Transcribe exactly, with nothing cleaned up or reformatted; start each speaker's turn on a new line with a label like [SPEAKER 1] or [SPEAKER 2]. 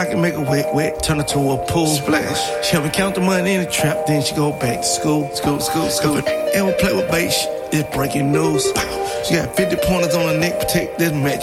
[SPEAKER 1] I can make a wet, wet, turn her to a pool. Splash. She help me count the money in the trap, then she go back to school. School, school, school. If I ever play with bait, it's breaking news. She got fifty pointers on her neck, protect this match